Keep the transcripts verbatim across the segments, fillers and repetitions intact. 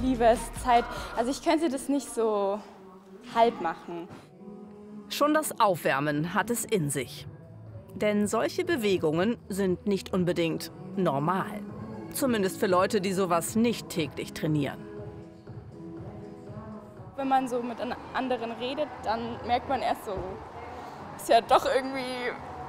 liebe es, Zeit. Also ich könnte das nicht so halb machen. Schon das Aufwärmen hat es in sich. Denn solche Bewegungen sind nicht unbedingt normal. Zumindest für Leute, die sowas nicht täglich trainieren. Wenn man so mit anderen redet, dann merkt man erst so, ist ja doch irgendwie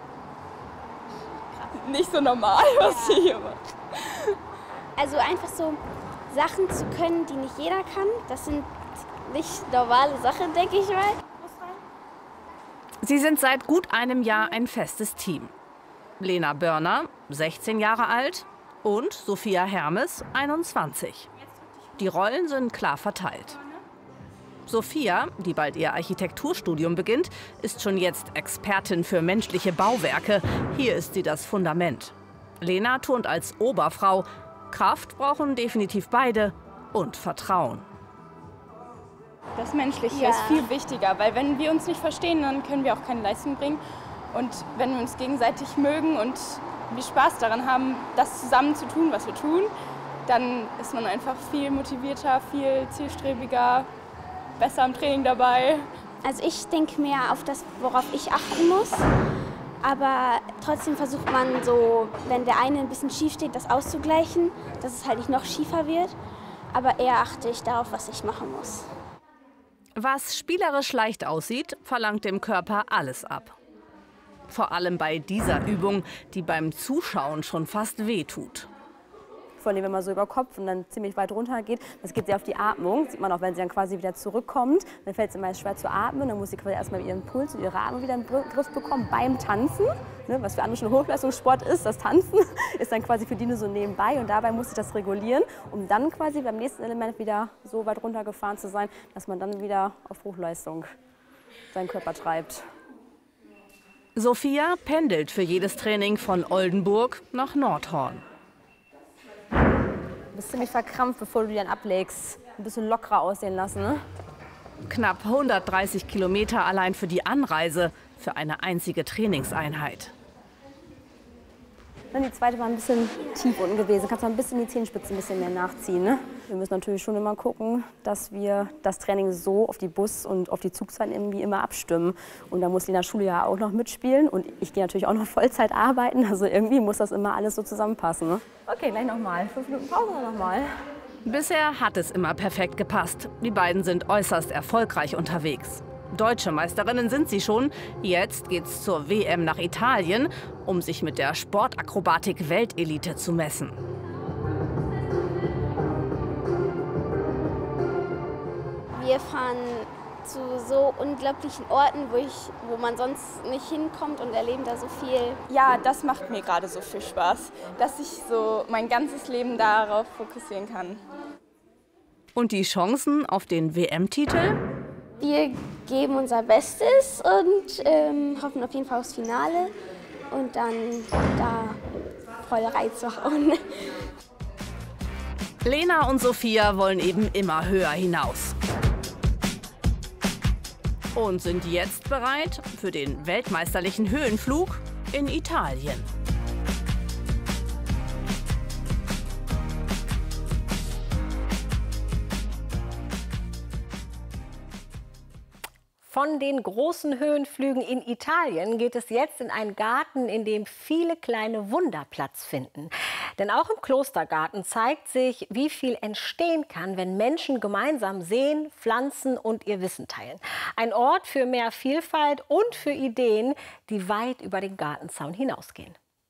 nicht so normal, was sie hier macht. Also einfach so Sachen zu können, die nicht jeder kann, das sind nicht normale Sachen, denke ich mal. Sie sind seit gut einem Jahr ein festes Team. Lena Börner, sechzehn Jahre alt, und Sophia Hermes, einundzwanzig. Die Rollen sind klar verteilt. Sophia, die bald ihr Architekturstudium beginnt, ist schon jetzt Expertin für menschliche Bauwerke. Hier ist sie das Fundament. Lena turnt als Oberfrau. Kraft brauchen definitiv beide und Vertrauen. Das Menschliche Ja. ist viel wichtiger, weil wenn wir uns nicht verstehen, dann können wir auch keine Leistung bringen. Und wenn wir uns gegenseitig mögen und wir Spaß daran haben, das zusammen zu tun, was wir tun, dann ist man einfach viel motivierter, viel zielstrebiger, besser im Training dabei. Also ich denke mehr auf das, worauf ich achten muss. Aber trotzdem versucht man so, wenn der eine ein bisschen schief steht, das auszugleichen, dass es halt nicht noch schiefer wird. Aber eher achte ich darauf, was ich machen muss. Was spielerisch leicht aussieht, verlangt dem Körper alles ab. Vor allem bei dieser Übung, die beim Zuschauen schon fast wehtut. Vor allem, wenn man so über Kopf und dann ziemlich weit runter geht. Das geht sehr auf die Atmung. Das sieht man auch, wenn sie dann quasi wieder zurückkommt. Dann fällt es immer schwer zu atmen. Dann muss sie quasi erstmal ihren Puls und ihre Atmung wieder im Griff bekommen beim Tanzen. Ne, was für andere schon Hochleistungssport ist, das Tanzen ist dann quasi für die nur so nebenbei. Und dabei muss sie das regulieren, um dann quasi beim nächsten Element wieder so weit runtergefahren zu sein, dass man dann wieder auf Hochleistung seinen Körper treibt. Sophia pendelt für jedes Training von Oldenburg nach Nordhorn. Du bist ziemlich verkrampft, bevor du die dann ablegst. Ein bisschen lockerer aussehen lassen, ne? Knapp hundertdreißig Kilometer allein für die Anreise, für eine einzige Trainingseinheit. Die zweite war ein bisschen tief unten gewesen. Kannst du ein bisschen die Zehenspitzen ein bisschen mehr nachziehen, ne? Wir müssen natürlich schon immer gucken, dass wir das Training so auf die Bus- und auf die Zugzeiten irgendwie immer abstimmen. Und da muss Lena Schule ja auch noch mitspielen. Und ich gehe natürlich auch noch Vollzeit arbeiten. Also irgendwie muss das immer alles so zusammenpassen, ne? Okay, gleich nochmal. Fünf Minuten Pause nochmal. Bisher hat es immer perfekt gepasst. Die beiden sind äußerst erfolgreich unterwegs. Deutsche Meisterinnen sind sie schon. Jetzt geht's zur W M nach Italien, um sich mit der Sportakrobatik-Weltelite zu messen. Wir fahren zu so unglaublichen Orten, wo, ich, wo man sonst nicht hinkommt, und erleben da so viel. Ja, das macht mir gerade so viel Spaß, dass ich so mein ganzes Leben darauf fokussieren kann. Und die Chancen auf den W M-Titel? Wir geben unser Bestes und ähm, hoffen auf jeden Fall aufs Finale und dann da voll reinzuhauen. Lena und Sophia wollen eben immer höher hinaus. Und sind jetzt bereit für den weltmeisterlichen Höhenflug in Italien. Von den großen Höhenflügen in Italien geht es jetzt in einen Garten, in dem viele kleine Wunder Platz finden. Denn auch im Klostergarten zeigt sich, wie viel entstehen kann, wenn Menschen gemeinsam sehen, pflanzen und ihr Wissen teilen. Ein Ort für mehr Vielfalt und für Ideen, die weit über den Gartenzaun hinausgehen.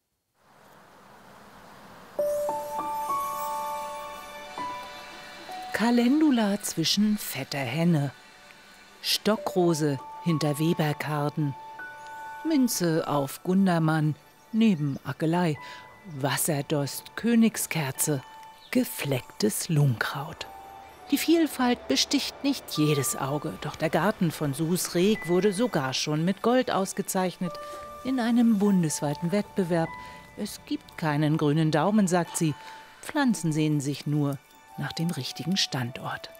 Calendula zwischen fetter Henne. Stockrose hinter Weberkarden, Minze auf Gundermann, neben Ackelei, Wasserdost, Königskerze, geflecktes Lungkraut. Die Vielfalt besticht nicht jedes Auge, doch der Garten von Sus Reg wurde sogar schon mit Gold ausgezeichnet, in einem bundesweiten Wettbewerb. Es gibt keinen grünen Daumen, sagt sie, Pflanzen sehnen sich nur nach dem richtigen Standort.